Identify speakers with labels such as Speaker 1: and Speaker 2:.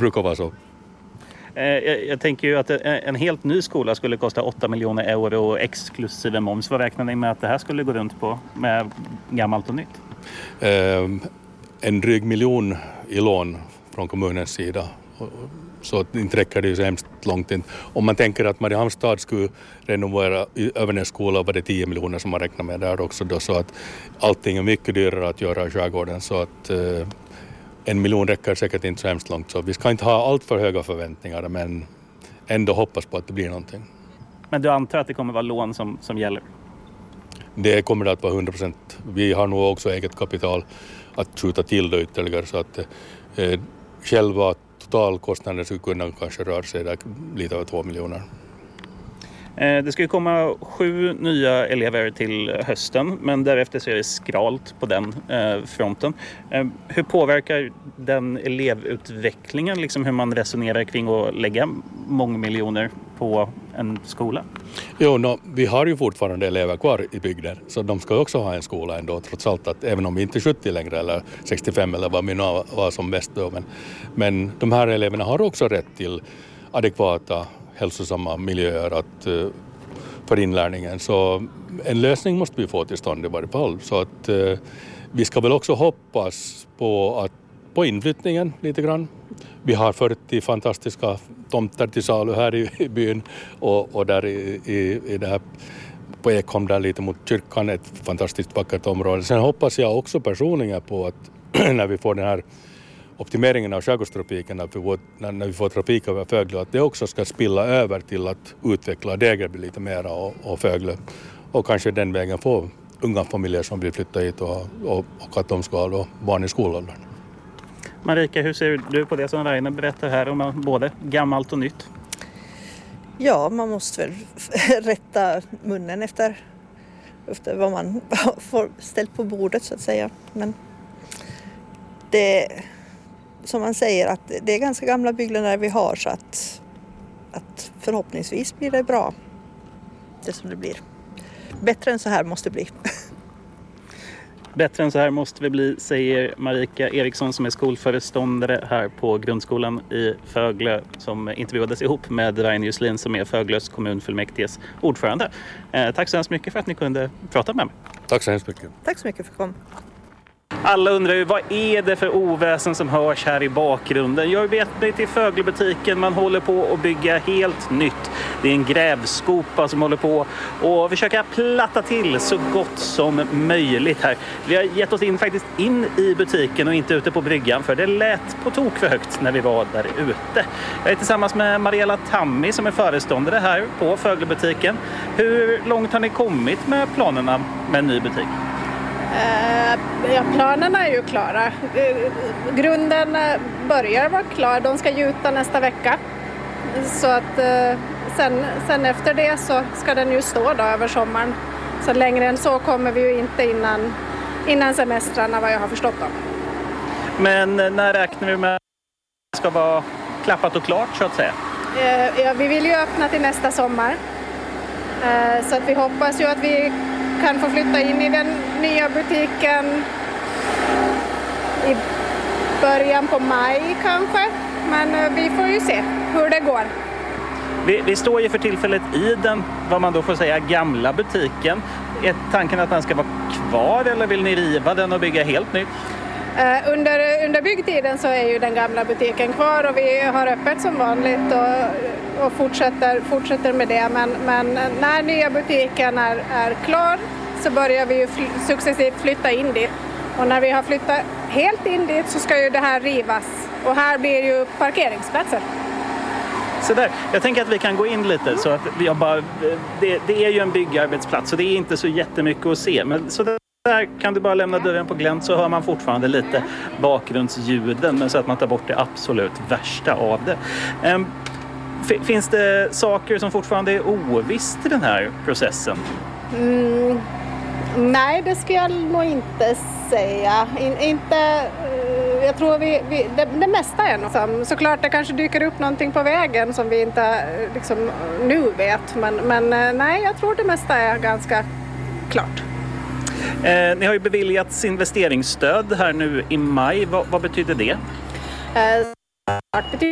Speaker 1: brukar vara så.
Speaker 2: Jag tänker ju att en helt ny skola skulle kosta 8 miljoner euro exklusive moms. Vad räknar ni med att det här skulle gå runt på med gammalt och nytt?
Speaker 1: En dryg miljon i lån från kommunens sida. Så inte räcker det ju så hemskt långt in. Om man tänker att Mariehamnstad skulle renovera Övernäs skola var det 10 miljoner som man räknar med där också. Då, så att allting är mycket dyrare att göra i skärgården. Så att 1 miljon räcker säkert inte så hemskt långt. Så vi ska inte ha allt för höga förväntningar men ändå hoppas på att det blir någonting.
Speaker 2: Men du antar att det kommer vara lån som gäller?
Speaker 1: Det kommer att vara 100%. Vi har nog också eget kapital att skjuta till det ytterligare så att själva totalkostnaden skulle kunna kanske röra sig där lite över 2 miljoner.
Speaker 2: Det ska ju komma 7 nya elever till hösten men därefter så är det skralt på den fronten. Hur påverkar den elevutvecklingen, liksom hur man resonerar kring att lägga många miljoner på en skola? Jo, vi har ju fortfarande elever kvar i bygden så de ska också ha en skola ändå trots allt att även om vi inte är 70 längre eller 65 eller vad vi nu var som bäst då. Men de här eleverna har också rätt till adekvata hälsosamma miljöer för inlärningen. Så en lösning måste vi få till stånd i varje fall. Så att vi ska väl också hoppas på inflyttningen lite grann. Vi har 40 fantastiska tomter till salu här i byn och där i det här på Ekholm där lite mot kyrkan ett fantastiskt vackert område. Sen hoppas jag också personligen på att när vi får den här optimeringen av skärgårdstrafiken när vi får trafik över Föglö att det också ska spilla över till att utveckla Degerby lite mera och Föglö och kanske den vägen få unga familjer som vill flytta hit och att de ska ha då barn i skolåldern. Marika, hur ser du på det som Rainer berättar här om både gammalt och nytt?
Speaker 3: Ja, man måste väl rätta munnen efter vad man får ställt på bordet så att säga. Men det som man säger att det är ganska gamla byggnader vi har så att förhoppningsvis blir det bra. Det som det blir. Bättre än så här måste det bli.
Speaker 2: Bättre än så här måste vi bli, säger Marika Eriksson som är skolföreståndare här på grundskolan i Föglö som intervjuades ihop med Rainer Juslin som är Föglös kommunfullmäktiges ordförande. Tack så hemskt mycket för att ni kunde prata med mig.
Speaker 1: Tack så hemskt mycket.
Speaker 3: Tack så mycket för att kom.
Speaker 2: Alla undrar ju, vad är det för oväsen som hörs här i bakgrunden? Jag vet mig till Föglöbutiken, man håller på att bygga helt nytt. Det är en grävskopa som håller på och försöka platta till så gott som möjligt här. Vi har gett oss faktiskt in i butiken och inte ute på bryggan för det lät på tok för högt när vi var där ute. Jag är tillsammans med Mariella Tammi som är föreståndare här på Föglöbutiken. Hur långt har ni kommit med planerna med en ny butik?
Speaker 4: Ja, planerna är ju klara. Grunden börjar vara klar. De ska gjuta nästa vecka. Så att sen efter det så ska den ju stå då över sommaren. Så längre än så kommer vi ju inte innan semestrarna vad jag har förstått då.
Speaker 2: Men när räknar vi med att det ska vara klappat och klart så att säga?
Speaker 4: Ja, vi vill ju öppna till nästa sommar. Så att vi hoppas ju att vi kan få flytta in i den nya butiken i början på maj kanske. Men vi får ju se hur det går.
Speaker 2: Vi står ju för tillfället i den, vad man då får säga, gamla butiken. Är tanken att den ska vara kvar eller vill ni riva den och bygga helt nytt?
Speaker 4: Under byggtiden så är ju den gamla butiken kvar och vi har öppet som vanligt och fortsätter med det. Men när nya butiken är klar så börjar vi ju successivt flytta in dit. Och när vi har flyttat helt in dit så ska ju det här rivas. Och här blir ju parkeringsplatser.
Speaker 2: Så där. Jag tänker att vi kan gå in lite så att det är ju en byggarbetsplats så det är inte så jättemycket att se. Men så där kan du bara lämna dörren på glänt så hör man fortfarande lite bakgrundsljuden men så att man tar bort det absolut värsta av det. Finns det saker som fortfarande är ovisst i den här processen?
Speaker 4: Nej, det ska jag nog inte säga. Jag tror det mesta är något. Såklart det kanske dyker upp någonting på vägen som vi inte liksom, nu vet. Men nej, jag tror det mesta är ganska klart.
Speaker 2: Ni har ju beviljats investeringsstöd här nu i maj. Vad betyder det?
Speaker 4: Det betyder